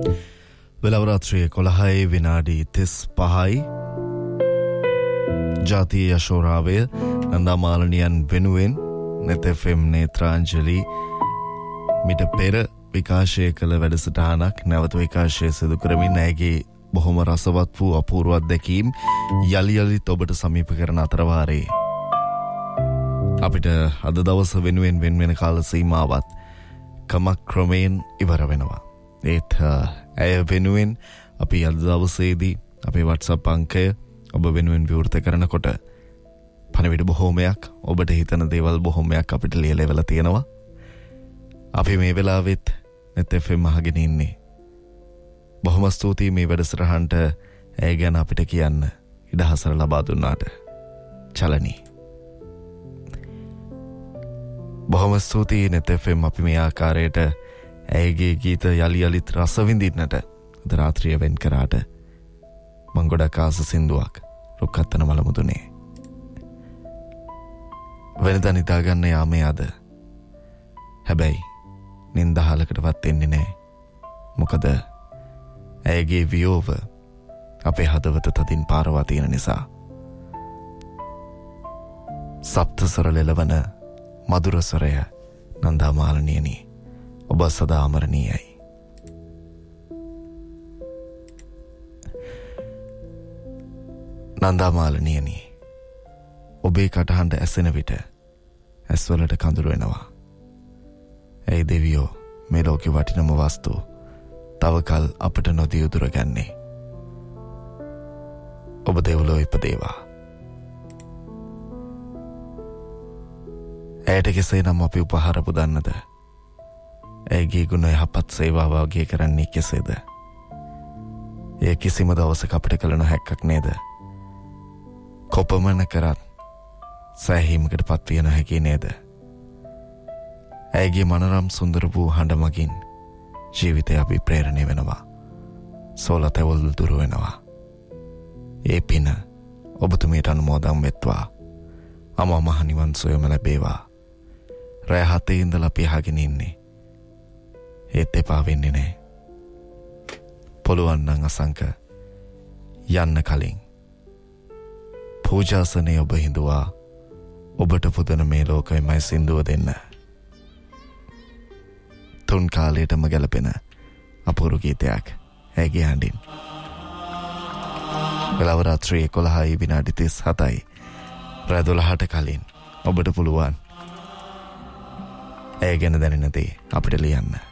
වෙලාව රාත්‍රියේ 11 විනාඩි 35යි. ජාතිය යශෝරාවය නන්දාමාලනියන් වෙනුවෙන් net FM නේත්‍රාංජලි මිට පෙර විකාශය කළ වැඩසටහනක් නැවත විකාශය සිදු කරමින් ඇගේ බොහොම රසවත් වූ අපූර්ව අත්දැකීම් යලි යලිත් ඔබට සමීප කරන අතරවාරේ අපිට අද දවස වෙනුවෙන් වෙන කාල සීමාවත් ක්‍රමයෙන් ඉවර වෙනවා. ඒත් ඇය වෙනුවෙන් අපි අද දවසේදී අපේ WhatsApp අංකය ඔබ වෙනුවෙන් විවෘත කරනකොට පණිවිඩ බොහෝමයක් ඔබට හිතන දේවල් බොහෝමයක් අපිට ලියලා තියෙනවා. අපි මේ වෙලාවෙත් net FM අහගෙන ඉන්නේ. බොහොම ස්තුතියි මේ වැඩසටහනට ඇය ගැන අපිට කියන්න ඉඩහසර ලබා දුන්නාට. චලනි. බොහොම ස්තුතියි net FM අපි මේ ආකාරයට ඇයගේ ගීත යලි යලිත් රස විඳින්නට අද රාත්‍රිය වෙන් කරාට මං ගොඩක් ආස සින්දුවක් රුක්කත්තන මල මුදුනේ. වෙනදා නිදාගන්න යාමේ අද. හැබැයි නින්දහලකටවත් එන්නේ නැහැ. මොකද ඇයගේ වියෝව අපේ හදවත තදින් පාරවා තියෙන නිසා. සප්තස්වර ලෙලවන මధుර ස්වරය නන්දාමාලනියනි ඔබ සදා අමරණීයයි. නන්දාමාලනියනි ඔබේ කටහඬ ඇසෙන විට ඇස්වලට කඳුළු එනවා. ඇයි දෙවියෝ මේ ලෝකේ වටිනම වස්තු තව කල් අපට නොදී උදුරගන්නේ. ඔබ දෙව්ලොව ඉපදේවා. ඇයට කෙසේනම් අපි උපහාර පුදන්නද? ඇයගේ ගුණ යහපත් සේවාව වගේ කරන්නේ කෙසේද? එය කිසිම දවසක අපිට කළ නොහැක්කක් නේද? කොපමණ කරත් සෑහීමකට පත්විය නොහැකි නේද? ඇයගේ මනරම් සුන්දර වූ හඬ මගින් ජීවිතය අපි ප්‍රේරණය වෙනවා. සෝලතැවුල් දුර වෙනවා. ඒ පින ඔබතුමීට අනුමෝදන් වෙත්වා. අමා මහ නිවන් සොයම ලැබේවා. රැ 7 ඉඳලා අපි අහගෙන ඉන්නේ. ඒත් එපා වෙන්නේ නැහැ. පුළුවන් නම් අසංක යන්න කලින් පූජාසනේ ඔබ හිඳුවා ඔබට පුදන මේ ලෝකෙමයි සින්දුව දෙන්න. තුන් කාලයටම ගැලපෙන අපූර්ව ගීතයක් ඇගේ හඬින්. වෙලාව රාත්‍රියේ 11 විනාඩි 37යි. රාත් 12ට කලින් ඔබට පුළුවන් ඇය ගැන දැනෙන දේ අපිට ලියන්න.